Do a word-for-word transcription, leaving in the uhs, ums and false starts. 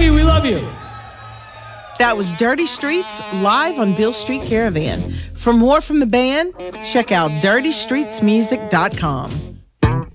love you. We love you. That was Dirty Streets live on Beale Street Caravan. For more from the band, check out dirty streets music dot com.